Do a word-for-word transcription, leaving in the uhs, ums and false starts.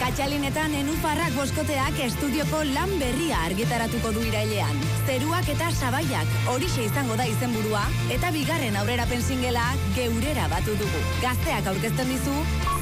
Atxalinetan Nenufarrak boskoteak estudioko lan berria argitaratuko du irailean. Zeruak eta sabaiak horixe izango da izenburua eta bigarren aurrerapen singela geurera batu dugu. Gazteak aurkezten dizu